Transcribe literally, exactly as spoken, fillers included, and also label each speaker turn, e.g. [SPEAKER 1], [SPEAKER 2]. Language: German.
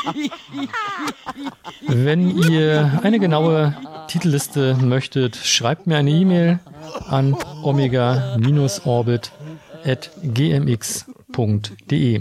[SPEAKER 1] Wenn ihr eine genaue Titelliste möchtet, schreibt mir eine E-Mail an omega Bindestrich orbit at g m x punkt d e.